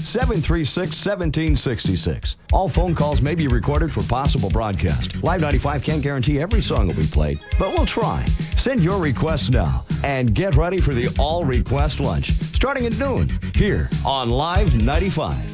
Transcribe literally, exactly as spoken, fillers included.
seven three six, one seven six six. All phone calls may be recorded for possible broadcast. Live ninety-five can't guarantee every song will be played, but we'll try. Send your requests now and get ready for the All Request Lunch starting at noon here on Live ninety-five.